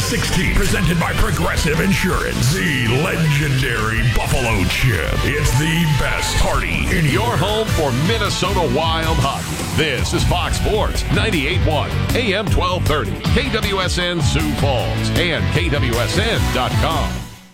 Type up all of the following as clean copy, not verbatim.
16, presented by Progressive Insurance. The legendary Buffalo Chip. It's the best party in your home for Minnesota Wild hockey. This is Fox Sports 98.1 AM 1230, KWSN Sioux Falls, and KWSN.com.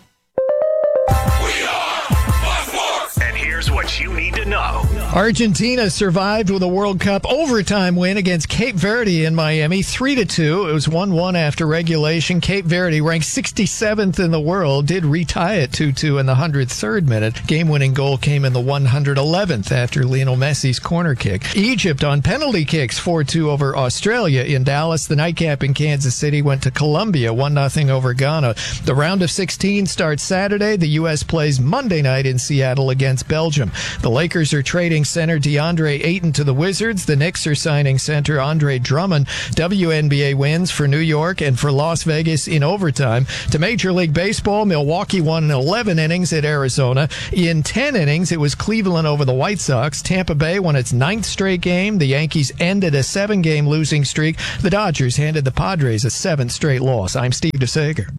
We are Fox Sports! And here's what you need to know. Argentina survived with a World Cup overtime win against Cape Verde in Miami, 3-2. It was 1-1 after regulation. Cape Verde, ranked 67th in the world, did retie at 2-2 in the 103rd minute. Game-winning goal came in the 111th after Lionel Messi's corner kick. Egypt on penalty kicks, 4-2 over Australia in Dallas. The nightcap in Kansas City went to Colombia, 1-0 over Ghana. The round of 16 starts Saturday. The U.S. plays Monday night in Seattle against Belgium. The Lakers are trading center DeAndre Ayton to the Wizards. The Knicks are signing center Andre Drummond. WNBA wins for New York and for Las Vegas in overtime. To Major League Baseball, Milwaukee won in 11 innings at Arizona. In 10 innings, it was Cleveland over the White Sox. Tampa Bay won its 9th straight game. The Yankees ended a 7-game losing streak. The Dodgers handed the Padres a 7th straight loss. I'm Steve DeSager.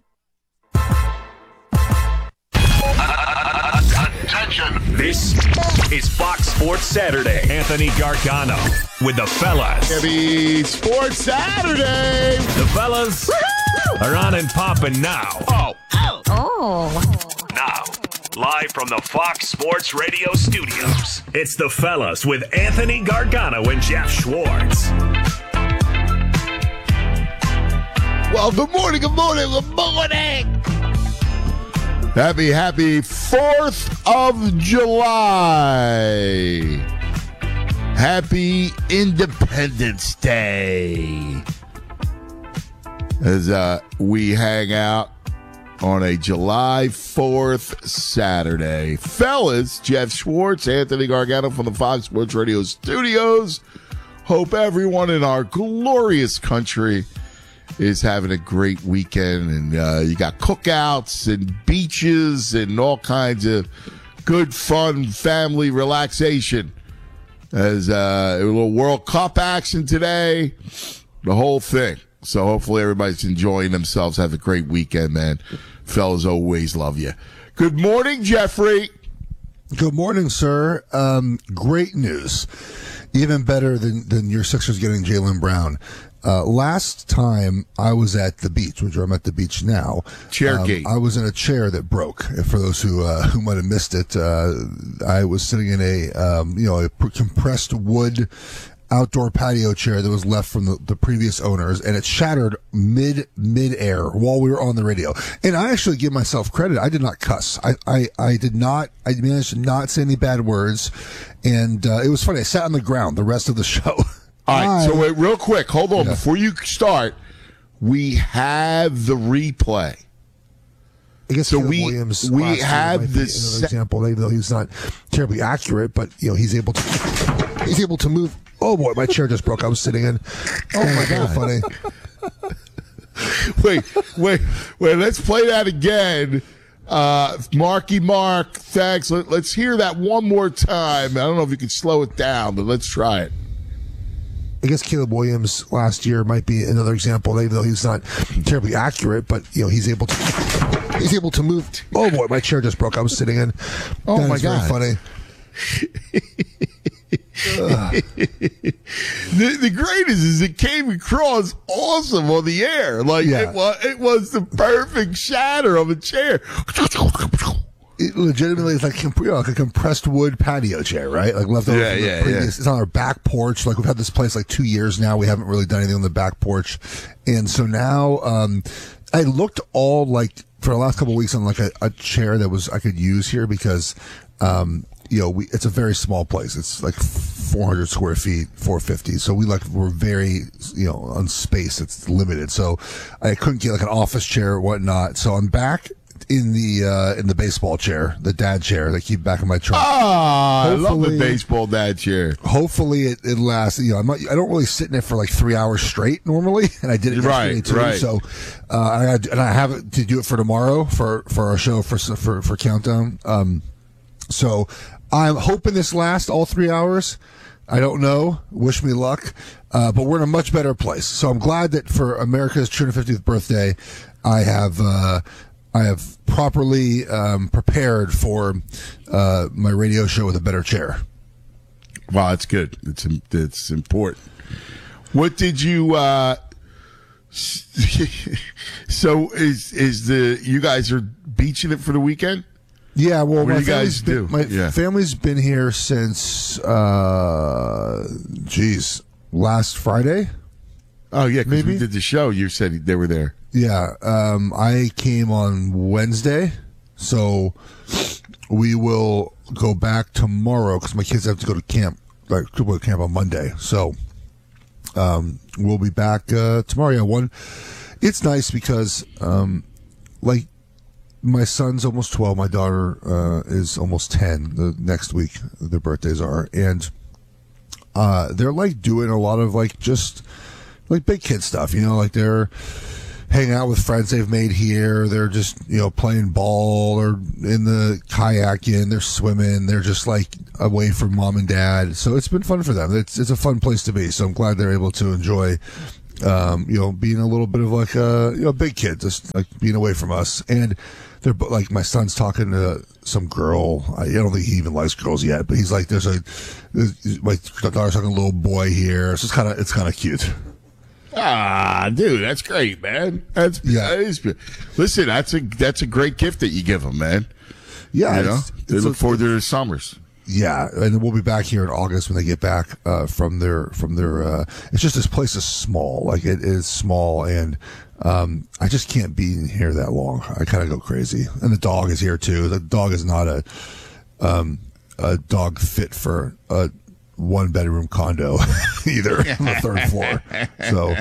Attention. This is Fox Sports Saturday. Anthony Gargano with the fellas. Happy Sports Saturday. The fellas are on and popping now. Now, live from the Fox Sports Radio studios, it's the fellas with Anthony Gargano and Jeff Schwartz. Well, good morning. Happy 4th of July. Happy Independence Day. As we hang out on a July 4th Saturday. Fellas, Jeff Schwartz, Anthony Gargano from the Fox Sports Radio studios. Hope everyone in our glorious country is having a great weekend, and you got cookouts and beaches and all kinds of good, fun family relaxation. As a little World Cup action today, the whole thing. So hopefully everybody's enjoying themselves. Have a great weekend, man. Fellas, always love you. Good morning, Jeffrey. Good morning, sir. Great news. Even better than your Sixers getting Jaylen Brown. Last time I was at the beach, which I'm at the beach now. Chairgate. I was in a chair that broke. For those who might have missed it, I was sitting in a compressed wood outdoor patio chair that was left from the previous owners, and it shattered mid-air while we were on the radio. And I actually give myself credit. I did not cuss. I did not. I managed to not say any bad words, and it was funny. I sat on the ground the rest of the show. All right, so wait, real quick, hold on. Yeah. Before you start, we have the replay. I guess so. Williams we have this another example, even though he's not terribly accurate, but he's able to move. Oh boy, my chair just broke. I was sitting in. Oh my God, funny. wait. Let's play that again. Marky Mark, thanks. Let's hear that one more time. I don't know if you can slow it down, but let's try it. I guess Caleb Williams last year might be another example, even though he's not terribly accurate, but he's able to move. Oh boy, my chair just broke. I was sitting in. Oh my God, very funny. The greatest is it came across awesome on the air. It was the perfect shatter of a chair. It legitimately is like a compressed wood patio chair, right? Like left over from the previous. It's on our back porch. Like we've had this place like 2 years now. We haven't really done anything on the back porch, and so now I looked all like for the last couple of weeks on like a chair that I could use here because it's a very small place. It's like 400 square feet, 450. So we're very on space. It's limited. So I couldn't get like an office chair or whatnot. So I'm back in the baseball chair, the dad chair that I keep back in my truck. I love the baseball dad chair. Hopefully it lasts. I don't really sit in it for like 3 hours straight normally, and I did it yesterday too. Right. So I have to do it for tomorrow for our show for Countdown. So I'm hoping this lasts all 3 hours. I don't know. Wish me luck. But we're in a much better place. So I'm glad that for America's 250th birthday, I have properly prepared for my radio show with a better chair. Wow, that's good. It's important. What did you? So you guys are beaching it for the weekend? Yeah. Well, what do you guys do? My family's been here since last Friday. Oh yeah, because maybe we did the show. You said they were there. Yeah. I came on Wednesday, so we will go back tomorrow because my kids have to go to camp. Like to go to camp on Monday, so we'll be back tomorrow. Yeah, it's nice because like my son's almost 12, my daughter is almost 10. The next week their birthdays are, and they're like doing a lot of like just like big kid stuff, like they're hanging out with friends they've made here. They're just, playing ball or in the kayaking. They're swimming. They're just like away from mom and dad. So it's been fun for them. It's a fun place to be. So I'm glad they're able to enjoy, being a little bit of like a big kid, just like being away from us. And they're like, my son's talking to some girl. I don't think he even likes girls yet, but he's like, my daughter's talking to a little boy here. So it's kind of cute. Ah, dude, that's great, man. That is, listen, that's a great gift that you give them, man. Yeah, they look forward to their summers. Yeah, and we'll be back here in August when they get back from their. It's just this place is small, like it is small, and I just can't be in here that long. I kind of go crazy, and the dog is here too. The dog is not a dog fit for a 1-bedroom condo either on the third floor. So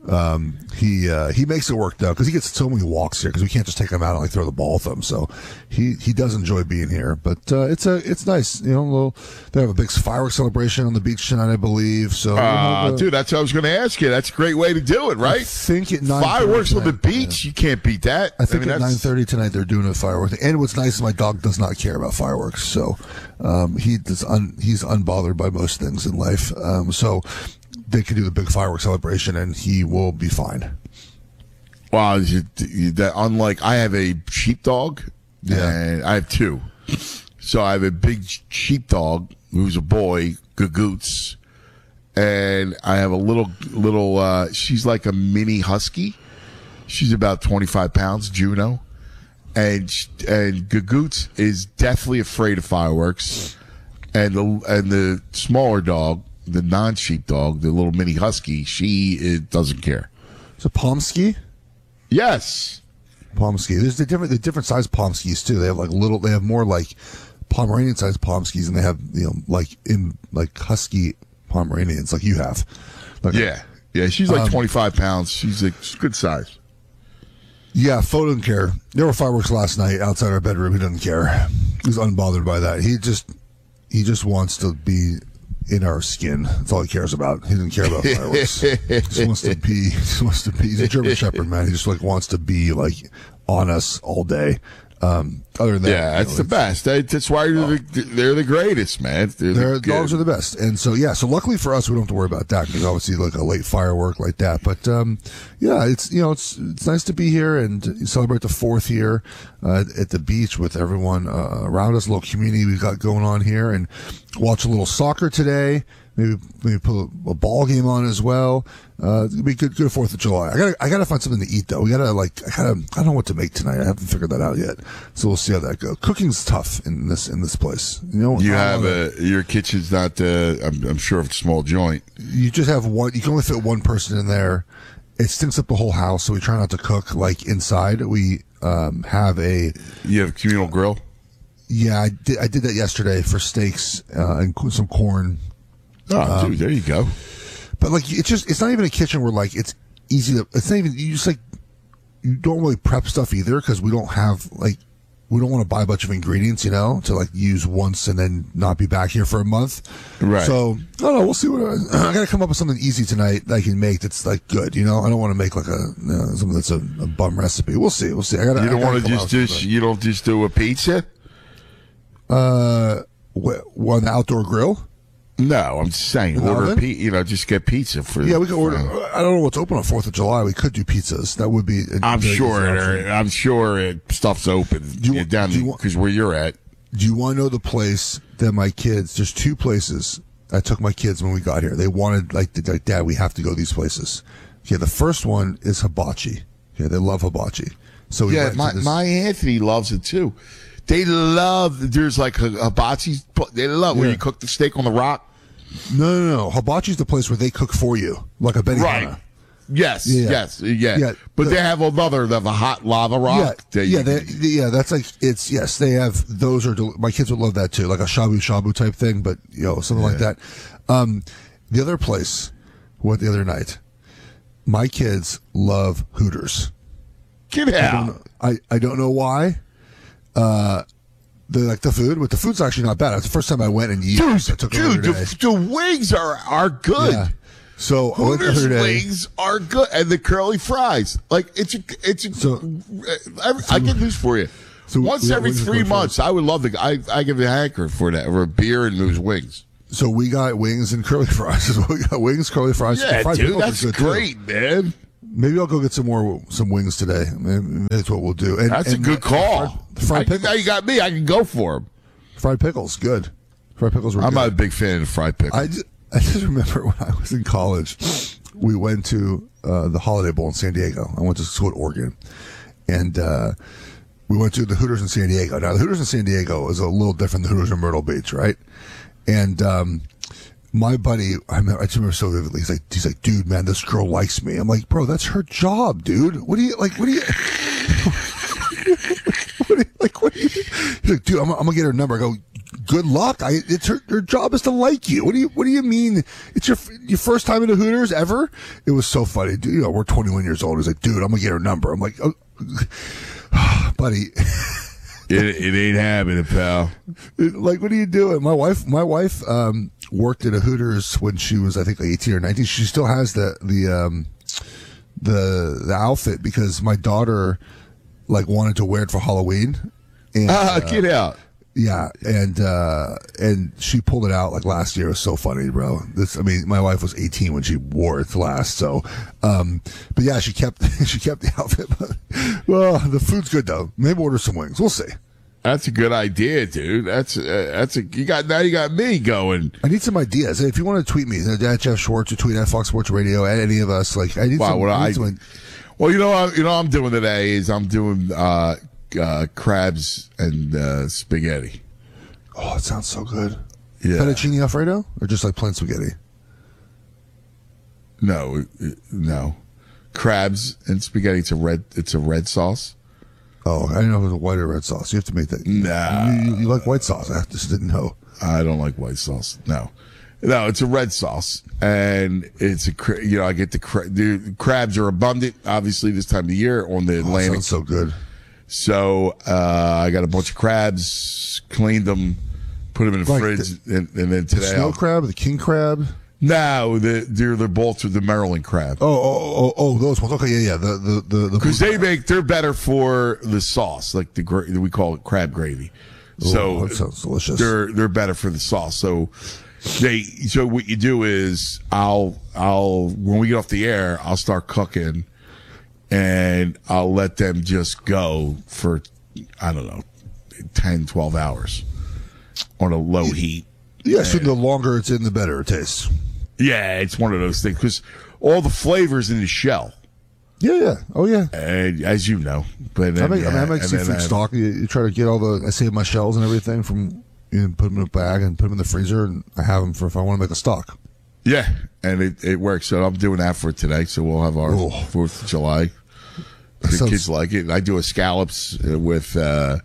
he makes it work though, because he gets so many walks here because we can't just take him out and like throw the ball with him. So he does enjoy being here, but it's nice. They have a big fireworks celebration on the beach tonight, I believe. So dude, that's what I was going to ask you. That's a great way to do it, right? I think at 9:30 fireworks on the beach, you can't beat that. I think at 9:30 tonight they're doing a fireworks. And what's nice is my dog does not care about fireworks, so he's unbothered by most things in life. So they can do the big fireworks celebration, and he will be fine. Wow, unlike I have a sheepdog, and I have two. So I have a big sheepdog who's a boy, Gagoots, and I have a little. She's like a mini husky. She's about 25 pounds, Juno, and Gagoots is definitely afraid of fireworks, and the smaller dog, the non-sheepdog, the little mini husky, she doesn't care. It's a Pomsky? Yes. Pomsky. There's the different size Pomskys too. They have like they have more like Pomeranian sized Pomskys, and they have like husky Pomeranians like you have. Yeah. She's like 25 pounds. She's a good size. Yeah, Fo doesn't care. There were fireworks last night outside our bedroom. He doesn't care. He's unbothered by that. He just wants to be in our skin. That's all he cares about. He doesn't care about fireworks. He just wants to be. He's a German Shepherd, man. He just like wants to be like on us all day. Other than that, that's the best. That's why they're the greatest, man. Their dogs are the best, and so luckily for us, we don't have to worry about that because obviously like a late firework like that. But it's nice to be here and celebrate the 4th year at the beach with everyone around us. A little community we've got going on here, and watch a little soccer today. Maybe put a ball game on as well. It'd be good 4th of July. I gotta find something to eat though. I don't know what to make tonight. I haven't figured that out yet. So we'll see how that goes. Cooking's tough in this place. You have your kitchen's not. I'm sure of a small joint. You just have one. You can only fit one person in there. It stinks up the whole house, so we try not to cook like inside. We have a. You have a communal grill. Yeah, I did that yesterday for steaks and some corn. Oh, dude, there you go. But like, it's not even a kitchen where like it's easy to. It's not even you just like you don't really prep stuff either because we don't want to buy a bunch of ingredients, to like use once and then not be back here for a month. Right. So I don't know. We'll see what I got to come up with something easy tonight that I can make that's like good. I don't want to make like something that's a bum recipe. We'll see. You don't want to you don't just do a pizza. On the outdoor grill. No, I'm just saying, just get pizza for. Yeah, we could order. I don't know what's open on 4th of July. We could do pizzas. That would be. I'm sure stuff's open down because where you're at. Do you want to know the place that my kids? There's 2 places I took my kids when we got here. They wanted like Dad, we have to go these places. Okay, the first one is Hibachi. Okay, they love Hibachi. So my Anthony loves it too. They love. There's like a hibachi. They love where you cook the steak on the rock. No. Hibachi's the place where they cook for you, like a Benihana. Right. Yes. But they have a hot lava rock. That's like it's. They have those. My kids would love that too, like a shabu shabu type thing. But something like that. The other place, went the other night. My kids love Hooters. Get out. I don't know why. They like the food, but the food's actually not bad. It's the first time I went in years. The wings are good. Yeah. So Hooters wings are good, and the curly fries. Like I get news for you. So once every 3 months, I would love I give a hanker for that, for a beer and those wings. So we got wings and curly fries. We got wings, curly fries. Yeah, dude, that's great, man. Maybe I'll go get some wings today. Maybe that's what we'll do. That's a good call. Fried pickles. Now you got me. I can go for them. Fried pickles, good. Fried pickles were good. I'm not a big fan of fried pickles. I just remember when I was in college, we went to the Holiday Bowl in San Diego. I went to school at Oregon. And we went to the Hooters in San Diego. Now, the Hooters in San Diego is a little different than the Hooters in Myrtle Beach, right? And my buddy, I just remember so vividly. He's like, dude, man, this girl likes me. I'm like, bro, that's her job, dude. What do you? He's like, dude, I'm gonna get her number. I go, good luck. It's her job is to like you. What do you mean? It's your first time in the Hooters ever? It was so funny. Dude, we're 21 years old. He's like, dude, I'm gonna get her number. I'm like, oh, buddy. It ain't happening, pal. Like, what are you doing? My wife worked at a Hooters when she was, I think, like 18 or 19. She still has the outfit because my daughter wanted to wear it for Halloween. And, get out. Yeah, and she pulled it out last year. It was so funny, bro. My wife was 18 when she wore it last. So, but yeah, she kept the outfit. Well, the food's good though. Maybe order some wings. We'll see. That's a good idea, dude. You got me going. I need some ideas. If you want to tweet me, at Jeff Schwartz, or tweet at Fox Sports Radio, at any of us. I need some. Well, you know what I'm doing today is I'm doing crabs and spaghetti. Oh, it sounds so good. Yeah. Fettuccine Alfredo or just plain spaghetti? No. Crabs and spaghetti. It's a red sauce. Oh, I didn't know it was a white or red sauce. You have to make that. Nah. You like white sauce. I just didn't know. I don't like white sauce. No, it's a red sauce. And it's I get the crabs are abundant, obviously, this time of year on the Atlantic. Sounds so good. So, I got a bunch of crabs, cleaned them, put them in the fridge, and then today. The snow crab, the king crab? No, they're both the Maryland crab. Oh, those ones. Okay, yeah. Because they're better for the sauce, we call it crab gravy. So that sounds delicious. They're better for the sauce. So what you do is I'll when we get off the air, I'll start cooking, and I'll let them just go for 10, 12 hours on a low heat. Yeah, so the longer it's in, the better it tastes. Yeah, it's one of those things because all the flavors in the shell. Yeah. Oh, yeah. And, as you know, but then, I make seafood stock. You try to get I save my shells and everything from put them in a bag and put them in the freezer, and I have them for if I want to make a stock. Yeah, and it works. So I'm doing that for today. So we'll have our 4th of July. The kids like it. I do a scallops with a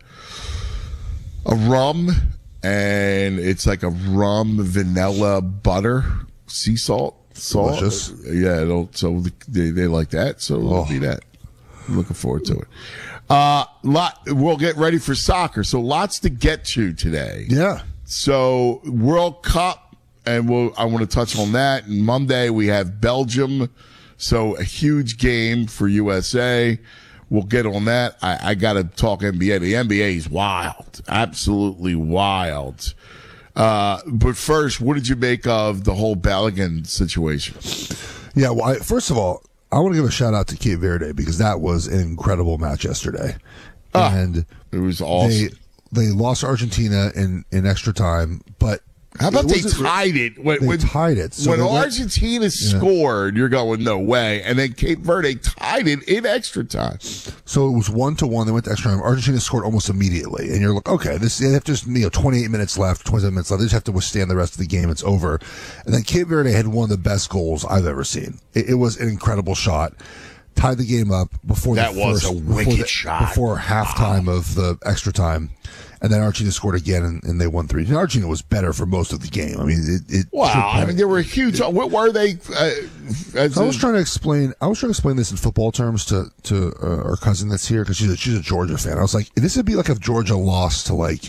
rum. And it's like a rum vanilla butter sea salt. Delicious. Yeah, so they like that. So it'll be that. I'm looking forward to it. We'll get ready for soccer. So lots to get to today. Yeah. So World Cup, and I want to touch on that. And Monday we have Belgium. So a huge game for USA. We'll get on that. I got to talk NBA. The NBA is wild. Absolutely wild. But first, what did you make of the whole Balogun situation? Yeah, well, first of all, I want to give a shout out to Cape Verde because that was an incredible match yesterday. And it was awesome. They lost Argentina in extra time, but how about they tied it? They tied it. So when Argentina scored, you're going, no way. And then Cape Verde tied it in extra time. So it was 1-1. They went to extra time. Argentina scored almost immediately. And you're like, okay, they have just 28 minutes left, 27 minutes left. They just have to withstand the rest of the game. It's over. And then Cape Verde had one of the best goals I've ever seen. It was an incredible shot. Tied the game up before that was a wicked shot before halftime of the extra time, and then Argentina scored again, and they won 3. And Argentina was better for most of the game. I mean, they were huge. What were they? I was trying to explain this in football terms to our cousin that's here because she's a Georgia fan. I was like, this would be like if Georgia lost to a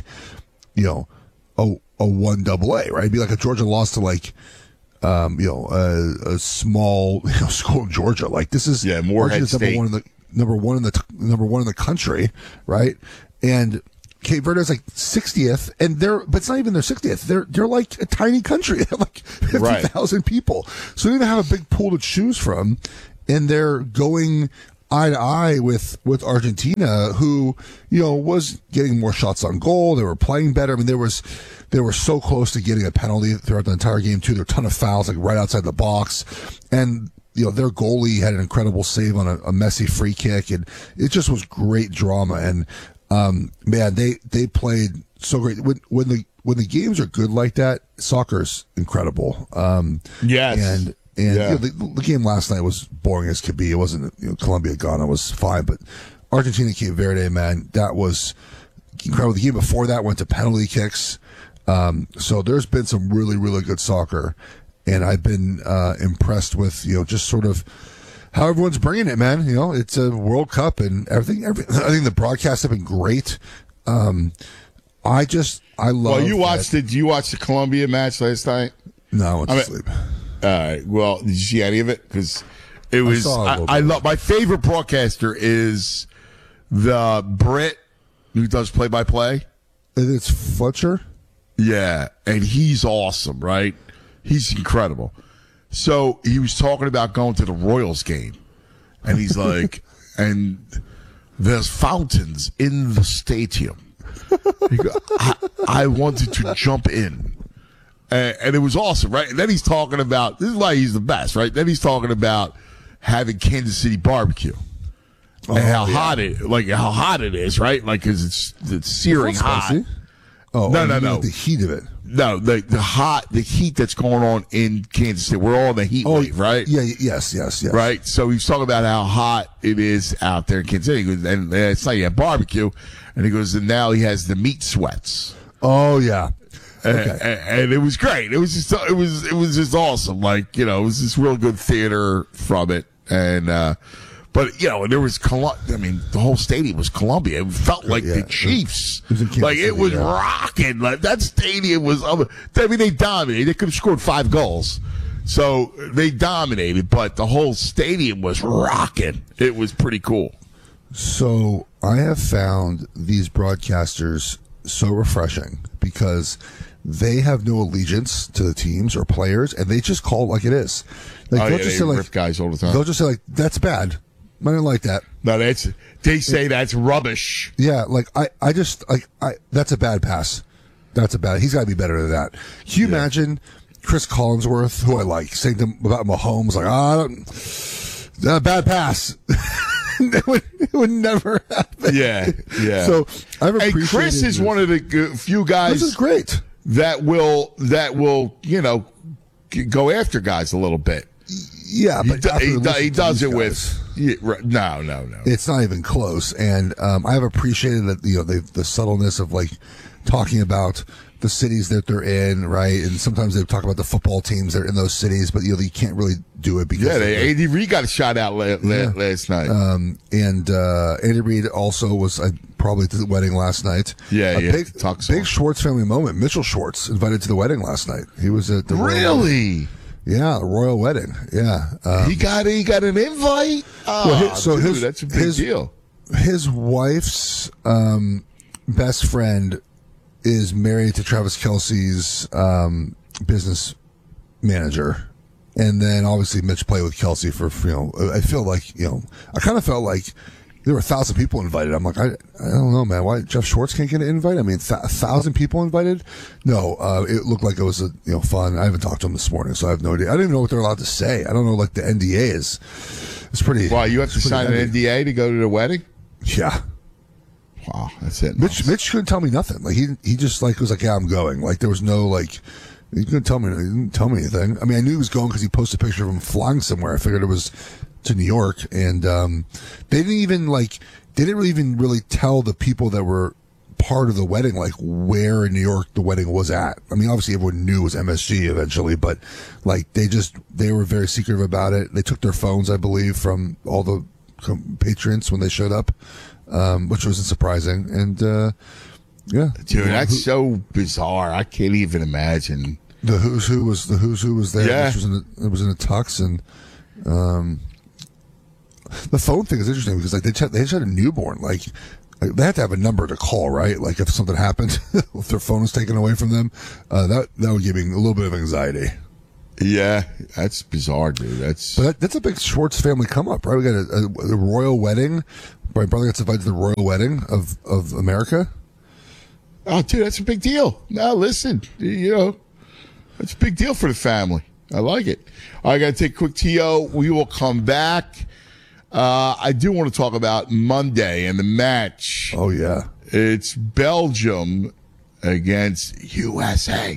1AA, right? It'd be like if Georgia lost to a small school in Georgia. Like this is Morehead State. number one in the country, right? And Cape Verde is like 60th, but it's not even their 60th. They're like a tiny country. They have like 50,000 people, so they don't have a big pool to choose from, and they're going eye to eye with Argentina, who was getting more shots on goal. They were playing better. I mean, they were so close to getting a penalty throughout the entire game too. There were a ton of fouls like right outside the box, and their goalie had an incredible save on a messy free kick, and it just was great drama. And man, they played so great. When the games are good like that, soccer's incredible. Yes. And the game last night was boring as could be. It wasn't, Colombia, Ghana was fine, but Argentina, Cape Verde, man, that was incredible. The game before that went to penalty kicks. So there's been some really, really good soccer, and I've been impressed with, just sort of how everyone's bringing it, man. It's a World Cup and everything. I think the broadcasts have been great. I love. Well, you watched it. Did you watch the Colombia match last night? No, I went to sleep. All right. Well, did you see any of it? Because it was. I love. My favorite broadcaster is the Brit who does play-by-play. It's Fletcher. Yeah, and he's awesome, right? He's incredible. So he was talking about going to the Royals game, and he's like, and there's fountains in the stadium. I wanted to jump in. And it was awesome, right? And then he's talking about, this is why he's the best, right? Then he's talking about having Kansas City barbecue. And how hot it is, right? Like, cause it's searing hot. Spicy. Oh, no. The heat of it. No, the heat that's going on in Kansas City. We're all in the heat wave, right? Yeah, yes. Right? So he's talking about how hot it is out there in Kansas City. He goes, and it's like he had barbecue. And he goes, and now he has the meat sweats. Oh, yeah. Okay. And it was great. It was just awesome. Like, it was this real good theater from it. And, but, there was the whole stadium was Columbia. It felt like the Chiefs. It was rocking. Like, that stadium was, they dominated. They could have scored 5 goals. So they dominated, but the whole stadium was rocking. It was pretty cool. So I have found these broadcasters so refreshing because they have no allegiance to the teams or players, and they just call it like it is. Like, they'll just say, rip guys all the time. They'll just say, like, that's bad. I didn't like that. No, they say that's rubbish. Yeah, like I just that's a bad pass. That's a bad. He's got to be better than that. Can you imagine Chris Collinsworth, who I like, saying about Mahomes, like, bad pass. It would never happen. Yeah. So I've appreciated. And Chris is one of the few guys. This is great. That will go after guys a little bit. Yeah, but he does it with. No. It's not even close, and I have appreciated that the subtleness of like talking about the cities that they're in, right? And sometimes they talk about the football teams that are in those cities, but you can't really do it because Andy Reid got a shot out last night. And Andy Reid also was probably to the wedding last night. Yeah, big Schwartz family moment. Mitchell Schwartz invited to the wedding last night. He was at the really. Yeah, the royal wedding. Yeah, he got an invite. That's a big deal. His wife's best friend is married to Travis Kelce's business manager. And then obviously Mitch played with Kelce for, I feel like, I kind of felt like there were 1,000 people invited. I'm like, I don't know, man. Why Jeff Schwartz can't get an invite? I mean, 1,000 people invited? No, it looked like it was fun. I haven't talked to him this morning, so I have no idea. I don't even know what they're allowed to say. I don't know, like the NDA is. It's pretty. Wow, you have to sign an NDA to go to the wedding? Yeah. Wow, that's it. Mitch couldn't tell me nothing. Like he just was like, yeah, I'm going. Like there was no like. He didn't tell me anything. I mean, I knew he was going because he posted a picture of him flying somewhere. I figured it was to New York, and they didn't really tell the people that were part of the wedding like where in New York the wedding was at. I mean, obviously everyone knew it was MSG eventually, but like they were very secretive about it. They took their phones, I believe, from all the patrons when they showed up, which wasn't surprising. And yeah, dude, that's so bizarre. I can't even imagine. The who's who was there. Yeah. It was in a tux, and the phone thing is interesting because like they just had a newborn. Like they had to have a number to call, right? Like if something happened, if their phone was taken away from them, that would give me a little bit of anxiety. Yeah, that's bizarre, dude. That's a big Schwartz family come up, right? We got a royal wedding. My brother gets invited to the royal wedding of America. Oh, dude, that's a big deal. Now listen, that's a big deal for the family. I like it. I got to take a quick TO. We will come back. I do want to talk about Monday and the match. Oh, yeah. It's Belgium against USA.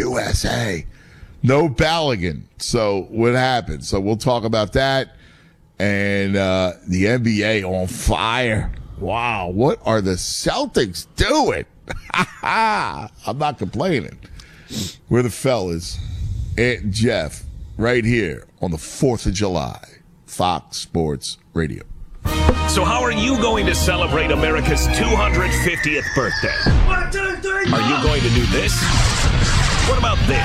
No Balogun. So what happened? So we'll talk about that. And the NBA on fire. Wow. What are the Celtics doing? I'm not complaining. We're the fellas. Ant and Jeff right here on the 4th of July. Fox Sports Radio. So how are you going to celebrate America's 250th birthday? 1, 2, 3. Are you going to do this? What about this?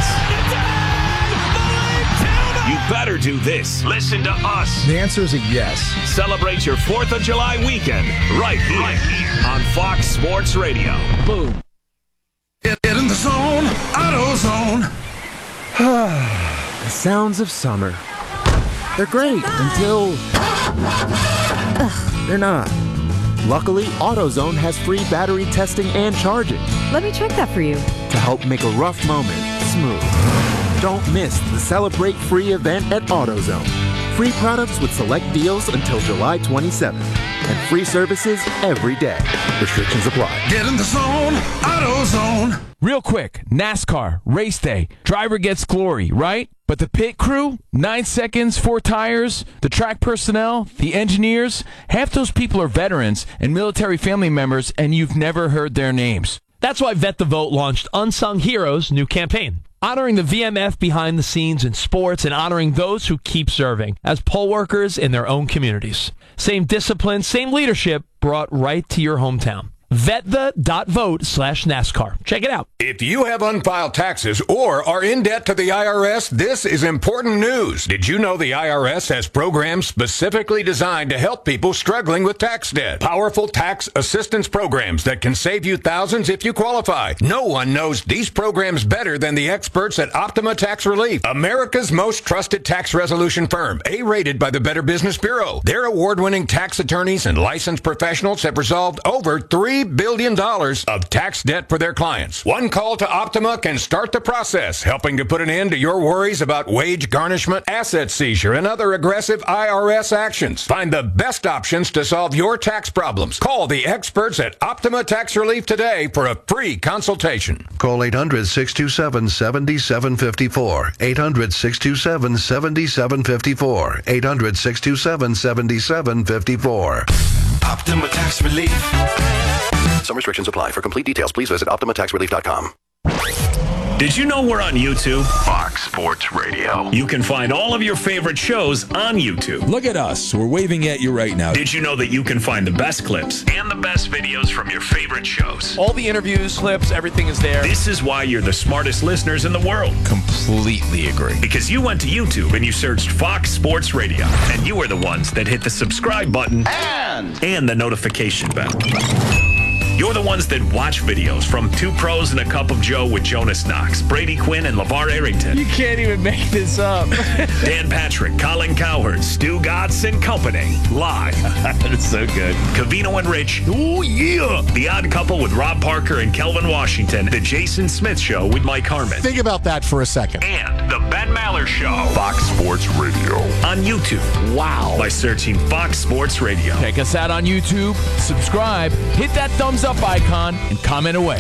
You better do this. Listen to us. The answer is a yes. Celebrate your 4th of July weekend right here on Fox Sports Radio. Boom. Get in the zone, AutoZone. The sounds of summer. They're great until they're not. Luckily, AutoZone has free battery testing and charging Let me check that for you. to help make a rough moment smooth. Don't miss the Celebrate Free event at AutoZone. Free products with select deals until July 27th. And free services every day. Restrictions apply. Get in the zone, AutoZone. Real quick, NASCAR, race day, driver gets glory, right? But the pit crew, 9 seconds, 4 tires, the track personnel, the engineers, half those people are veterans and military family members, and you've never heard their names. That's why Vet the Vote launched Unsung Heroes' new campaign, honoring the VMF behind the scenes in sports and honoring those who keep serving as poll workers in their own communities. Same discipline, same leadership brought right to your hometown. VetThe.vote/NASCAR. Check it out. If you have unfiled taxes or are in debt to the IRS, this is important news. Did you know the IRS has programs specifically designed to help people struggling with tax debt? Powerful tax assistance programs that can save you thousands if you qualify. No one knows these programs better than the experts at Optima Tax Relief, America's most trusted tax resolution firm, A-rated by the Better Business Bureau. Their award-winning tax attorneys and licensed professionals have resolved over $3 billion of tax debt for their clients. One call to Optima can start the process, helping to put an end to your worries about wage garnishment, asset seizure, and other aggressive IRS actions. Find the best options to solve your tax problems. Call the experts at Optima Tax Relief today for a free consultation. Call 800-627-7754. 800-627-7754. 800-627-7754. Optima Tax Relief. Some restrictions apply. For complete details, please visit OptimaTaxRelief.com. Did you know we're on YouTube? Fox Sports Radio. You can find all of your favorite shows on YouTube. Look at us. We're waving at you right now. Did you know that you can find the best clips and the best videos from your favorite shows? All the interviews, clips, everything is there. This is why you're the smartest listeners in the world. Completely agree. Because you went to YouTube and you searched Fox Sports Radio, and you were the ones that hit the subscribe button and the notification bell. You're the ones that watch videos from Two Pros and a Cup of Joe with Jonas Knox, Brady Quinn, and LeVar Arrington. You can't even make this up. Dan Patrick, Colin Cowherd, Stu Gatz, and company. Live. That's so good. Covino and Rich. Oh, yeah. The Odd Couple with Rob Parker and Kelvin Washington. The Jason Smith Show with Mike Harmon. Think about that for a second. And the Ben Maller Show. Fox Sports Radio. On YouTube. Wow. By searching Fox Sports Radio. Check us out on YouTube. Subscribe. Hit that thumbs up icon and comment away.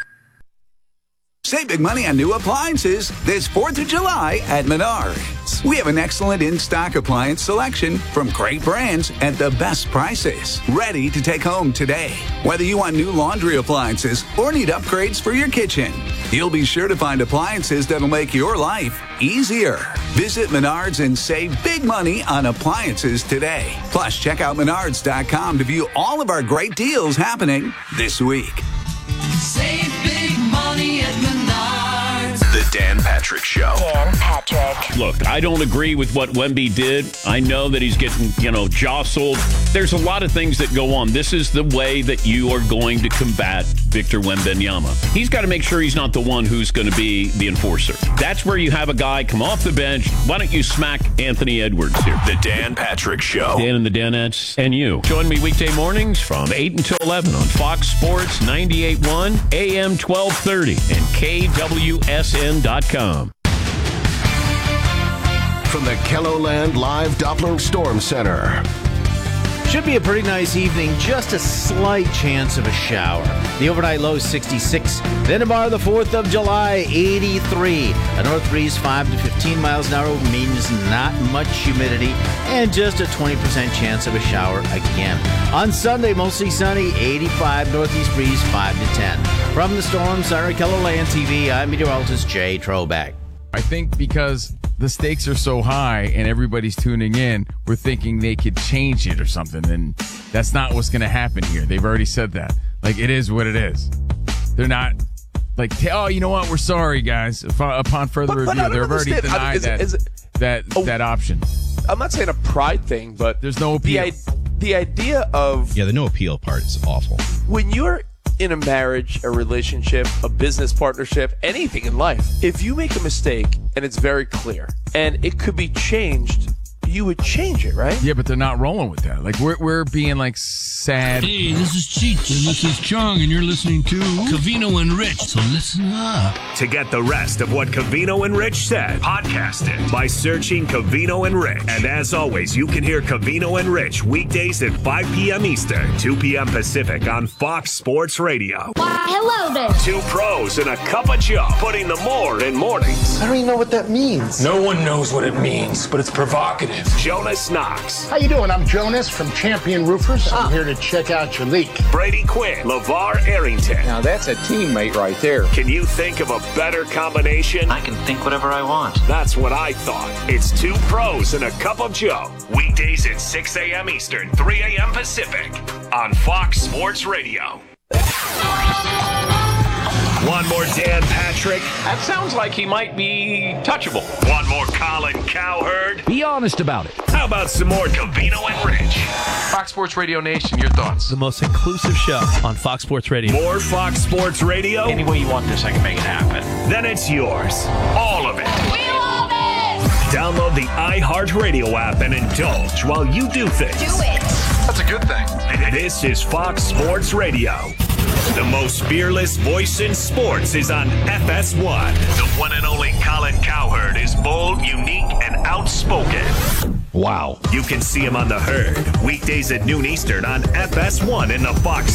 Save big money on new appliances this 4th of July at Menards. We have an excellent in-stock appliance selection from great brands at the best prices. Ready to take home today. Whether you want new laundry appliances or need upgrades for your kitchen, you'll be sure to find appliances that'll make your life easier. Visit Menards and save big money on appliances today. Plus, check out Menards.com to view all of our great deals happening this week. Save big money at Menards. The Dan Patrick Show. Dan Patrick. Look, I don't agree with what Wemby did. I know that he's getting, jostled. There's a lot of things that go on. This is the way that you are going to combat Victor Wembanyama. He's got to make sure he's not the one who's going to be the enforcer. That's where you have a guy come off the bench. Why don't you smack Anthony Edwards here? The Dan Patrick Show. Dan and the Danettes and you. Join me weekday mornings from 8 until 11 on Fox Sports 98.1, AM 1230, and KWSN.com. From the KELOLAND Live Doppler Storm Center. Should be a pretty nice evening, just a slight chance of a shower. The overnight low is 66. Then tomorrow, the 4th of July, 83. A north breeze 5 to 15 miles an hour means not much humidity and just a 20% chance of a shower again. On Sunday, mostly sunny, 85 northeast breeze 5 to 10. From the Storm Center, KELOLAND TV, I'm meteorologist Jay Troback. I think because the stakes are so high and everybody's tuning in, we're thinking they could change it or something, and that's not what's going to happen here. They've already said that. Like, it is what it is. They're not like, oh, you know what? We're sorry, guys. Upon further review, they've already denied that option. I'm not saying a pride thing, but there's no appeal. The idea of the no appeal part is awful. When you're in a marriage, a relationship, a business partnership, anything in life, if you make a mistake and it's very clear and it could be changed, you would change it, right? Yeah, but they're not rolling with that. Like, we're being like sad. Hey, this is Cheech and this is Chong, and you're listening to Covino and Rich, so listen up. To get the rest of what Covino and Rich said, podcast it by searching Covino and Rich. And as always, you can hear Covino and Rich weekdays at 5 p.m. Eastern, 2 p.m. Pacific on Fox Sports Radio. Why, hello there. Two pros and a cup of Joe, putting the more in mornings. I don't even know what that means. No one knows what it means, but it's provocative. Jonas Knox. How you doing? I'm Jonas from Champion Roofers. I'm here to check out your leak. Brady Quinn, LeVar Arrington. Now that's a teammate right there. Can you think of a better combination? I can think whatever I want. That's what I thought. It's two pros and a cup of Joe. Weekdays at 6 a.m. Eastern, 3 a.m. Pacific on Fox Sports Radio. One more Dan Patrick. That sounds like he might be touchable. One more Colin Cowherd. Be honest about it. How about some more Covino and Rich? Fox Sports Radio Nation, your thoughts? The most inclusive show on Fox Sports Radio. More Fox Sports Radio? Any way you want this, I can make it happen. Then it's yours. All of it. We love it. Download the iHeartRadio app and indulge while you do things. Do it. That's a good thing. This is Fox Sports Radio. The most fearless voice in sports is on FS1. The one and only Colin Cowherd is bold, unique, and outspoken. Wow. You can see him on The Herd, weekdays at noon Eastern on FS1 in the Fox